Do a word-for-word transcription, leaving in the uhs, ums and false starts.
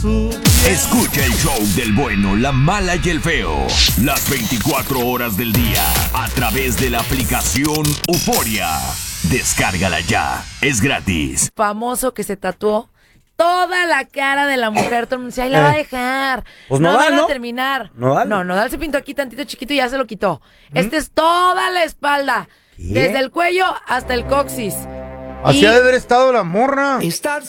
Escucha el show del bueno, la mala y el feo. Las veinticuatro horas del día. A través de la aplicación Euforia. Descárgala ya. Es gratis. Famoso que se tatuó toda la cara de la mujer. Todo el mundo dice, ahí la va a dejar. Pues no Nodal, van a ¿no? terminar. Nodal. No, Nodal se pintó aquí tantito chiquito y ya se lo quitó. ¿Mm? Este es toda la espalda. ¿Qué? Desde el cuello hasta el coxis. Así Y- ha de haber estado la morra. Estás